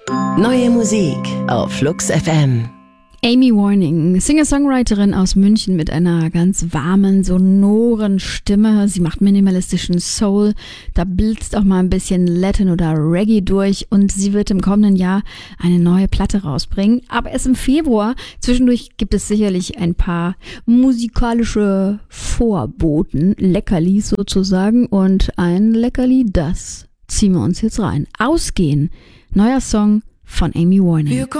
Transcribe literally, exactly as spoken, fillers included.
Neue Musik auf Flux F M. Amy Warning, Singer-Songwriterin aus München mit einer ganz warmen, sonoren Stimme. Sie macht minimalistischen Soul, da blitzt auch mal ein bisschen Latin oder Reggae durch und sie wird im kommenden Jahr eine neue Platte rausbringen. Aber erst im Februar. Zwischendurch gibt es sicherlich ein paar musikalische Vorboten, Leckerlis sozusagen, und ein Leckerli, das ziehen wir uns jetzt rein. Ausgehen, neuer Song von Amy Warning.